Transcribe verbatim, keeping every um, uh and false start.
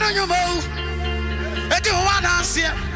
no you move. It do one dance here.